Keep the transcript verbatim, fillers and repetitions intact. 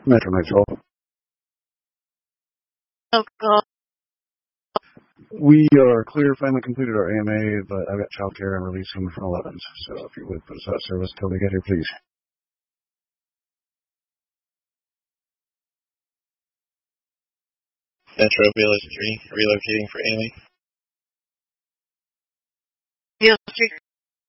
Metro Metro. Oh, God. We are clear, finally completed our A M A, but I've got childcare and releasing from eleven. So if you would put us out of service until they get here, please. Metro Village three, relocating for Amy. Village three.